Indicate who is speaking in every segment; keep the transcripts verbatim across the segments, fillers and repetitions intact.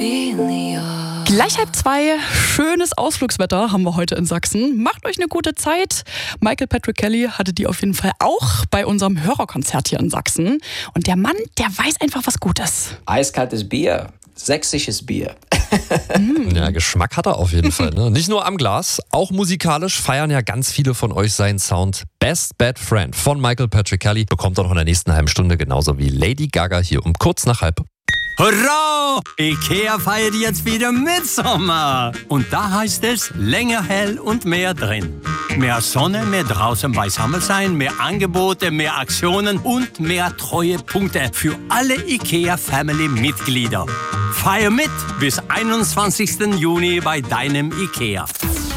Speaker 1: Gleich halb zwei, schönes Ausflugswetter haben wir heute in Sachsen. Macht euch eine gute Zeit. Michael Patrick Kelly hatte die auf jeden Fall auch bei unserem Hörerkonzert hier in Sachsen. Und der Mann, der weiß einfach, was gut ist.
Speaker 2: Eiskaltes Bier, sächsisches Bier.
Speaker 3: Ja, Geschmack hat er auf jeden Fall. Ne? Nicht nur am Glas, auch musikalisch feiern ja ganz viele von euch seinen Sound. Best Bad Friend von Michael Patrick Kelly bekommt er noch in der nächsten halben Stunde, genauso wie Lady Gaga hier um kurz nach halb.
Speaker 4: Hurra! Ikea feiert jetzt wieder Mitsommer. Und da heißt es länger hell und mehr drin. Mehr Sonne, mehr draußen beisammen sein, mehr Angebote, mehr Aktionen und mehr Treuepunkte für alle Ikea-Family-Mitglieder. Feier mit bis einundzwanzigsten Juni bei deinem Ikea.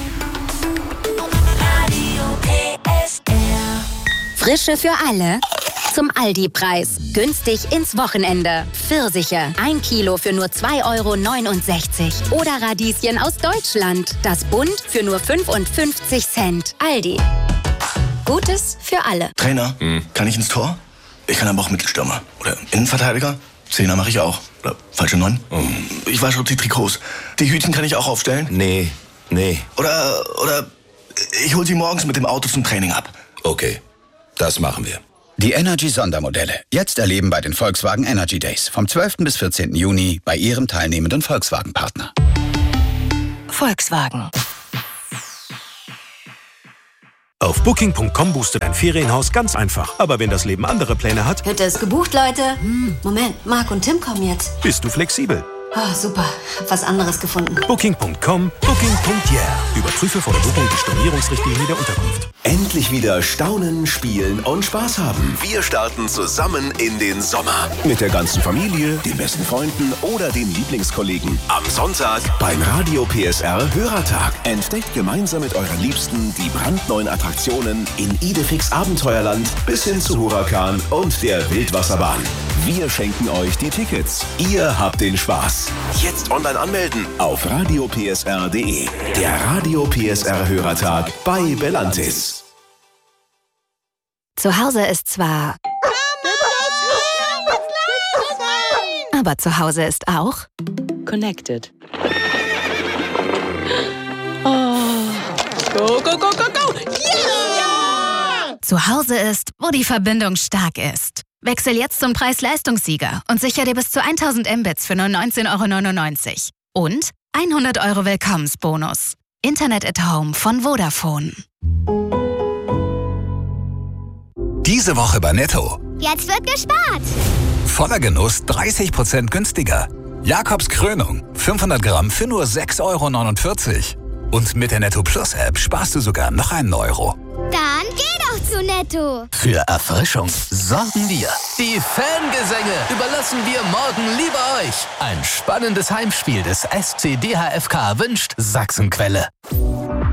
Speaker 5: Frische für alle. Zum Aldi-Preis. Günstig ins Wochenende. Pfirsiche. Ein Kilo für nur zwei Euro neunundsechzig. Oder Radieschen aus Deutschland. Das Bund für nur fünfundfünfzig Cent. Aldi. Gutes für alle.
Speaker 6: Trainer, hm. kann ich ins Tor? Ich kann aber auch Mittelstürmer. Oder Innenverteidiger. Zehner mache ich auch. Oder falsche Neun. Hm. Ich wasche die Trikots. Die Hütchen kann ich auch aufstellen?
Speaker 7: Nee, nee.
Speaker 6: Oder, oder ich hol sie morgens mit dem Auto zum Training ab.
Speaker 7: Okay, das machen wir.
Speaker 8: Die Energy-Sondermodelle. Jetzt erleben bei den Volkswagen Energy Days. Vom zwölften bis vierzehnten Juni bei Ihrem teilnehmenden Volkswagen-Partner.
Speaker 5: Volkswagen.
Speaker 9: Auf Booking Punkt com boostet ein Ferienhaus ganz einfach. Aber wenn das Leben andere Pläne hat...
Speaker 10: Hätte es gebucht, Leute? Hm, Moment, Marc und Tim kommen jetzt.
Speaker 9: Bist du flexibel?
Speaker 10: Oh, super. Hab was anderes gefunden.
Speaker 9: Booking Punkt com, Booking Punkt yeah. Überprüfe vor der Buchung die Stornierungsrichtlinie der Unterkunft.
Speaker 11: Endlich wieder staunen, spielen und Spaß haben. Wir starten zusammen in den Sommer. Mit der ganzen Familie, den besten Freunden oder den Lieblingskollegen. Am Sonntag beim Radio P S R Hörertag. Entdeckt gemeinsam mit euren Liebsten die brandneuen Attraktionen in Idefix Abenteuerland bis hin zu Huracan und der Wildwasserbahn. Wir schenken euch die Tickets. Ihr habt den Spaß. Jetzt online anmelden auf radio p s r punkt d e. Der Radio P S R Hörertag bei Belantis.
Speaker 5: Zu Hause ist zwar... Aber zu Hause ist auch...
Speaker 12: Connected. Oh. Go, go, go, go, go! Yeah!
Speaker 5: Zu Hause ist, wo die Verbindung stark ist. Wechsel jetzt zum Preis-Leistungssieger und sicher dir bis zu tausend Mbits für nur neunzehn Euro neunundneunzig. Und hundert Euro Willkommensbonus. Internet at Home von Vodafone.
Speaker 13: Diese Woche bei Netto.
Speaker 14: Jetzt wird gespart.
Speaker 13: Voller Genuss dreißig Prozent günstiger. Jakobs Krönung fünfhundert Gramm für nur sechs Euro neunundvierzig. Und mit der Netto Plus App sparst du sogar noch einen Euro.
Speaker 14: Dann geh doch zu Netto.
Speaker 15: Für Erfrischung sorgen wir. Die Fangesänge überlassen wir morgen lieber euch. Ein spannendes Heimspiel des S C D H F K wünscht Sachsenquelle.